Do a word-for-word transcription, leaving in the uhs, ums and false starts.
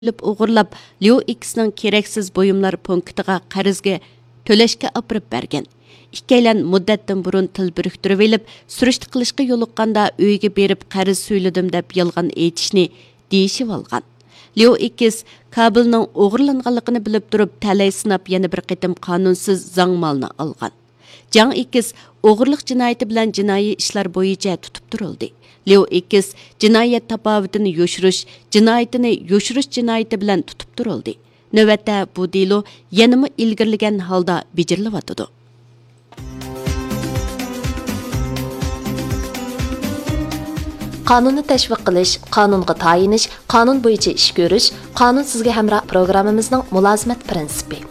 o'g'irlab Leo X'ning keraksiz buyumlar punktiga qarzga to'lashga olib bergan. Ikkalan muddatdan burun til biriktirib elib, surishti qilishga yo'liqqanda uyga berib qarz so'yladim deb yolg'on aytishni deyishib olgan. Leo X Kabulning o'g'irlanganligini bilib turib, talay sinab yana bir qitim qonunsiz zang malni olgan. Jang X o'g'irlik jinoyati bilan jinoiy ishlar bo'yicha tutib turildi. Leo X jinoyat tafovutini yoshirish, jinoyatini yoshirish jinoyati bilan tutib turildi. Navbatda bu delo yanama ilgirlagan holda bejirilyotdi. Qonunni tashviq qilish, qonunga tayinish, qonun bo'yicha ish ko'rish, qonun sizga hamroh programmamizning mulozimat prinsipi.